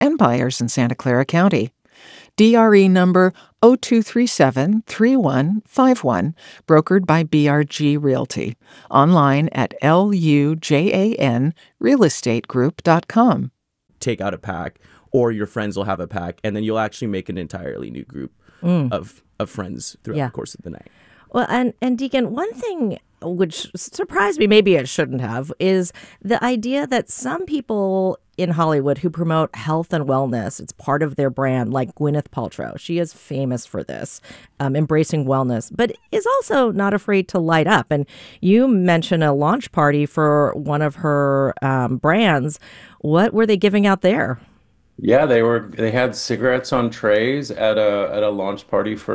and buyers in Santa Clara County. DRE number 02373151, brokered by BRG Realty. Online at lujanrealestategroup.com. Take out a pack, or your friends will have a pack, and then you'll actually make an entirely new group of friends throughout the course of the night. Well, and Deacon, one thing which surprised me, maybe it shouldn't have, is the idea that some people in Hollywood who promote health and wellness, it's part of their brand, like Gwyneth Paltrow. She is famous for this, embracing wellness, but is also not afraid to light up. And you mentioned a launch party for one of her brands. What were they giving out there? Yeah, they had cigarettes on trays at a launch party for